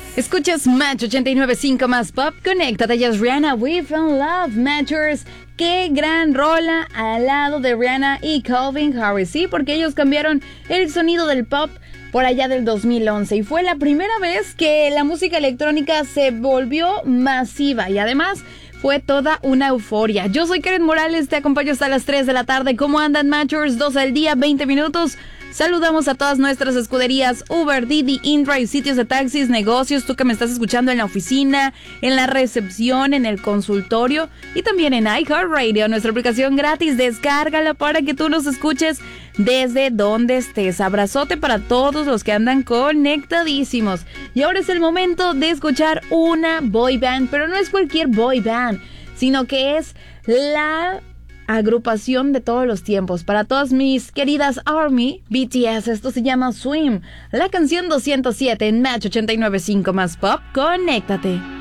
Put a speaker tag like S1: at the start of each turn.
S1: Escuchas Match 89.5 más pop. Conéctate, ya es Rihanna, We Found Love, Matchers. Qué gran rola al lado de Rihanna y Calvin Harris. Sí, porque ellos cambiaron el sonido del pop por allá del 2011. Y fue la primera vez que la música electrónica se volvió masiva. Y además fue toda una euforia. Yo soy Karen Morales, te acompaño hasta las 3 de la tarde. ¿Cómo andan, Matchers? 12 al día, 20 minutos. Saludamos a todas nuestras escuderías Uber, Didi, InDrive, sitios de taxis, negocios, tú que me estás escuchando en la oficina, en la recepción, en el consultorio y también en iHeartRadio, nuestra aplicación gratis. Descárgala para que tú nos escuches desde donde estés. Abrazote para todos los que andan conectadísimos. Y ahora es el momento de escuchar una boy band, pero no es cualquier boy band, sino que es la agrupación de todos los tiempos. Para todas mis queridas ARMY, BTS, esto se llama Swim. La canción 207 en Match 89.5 más pop. Conéctate.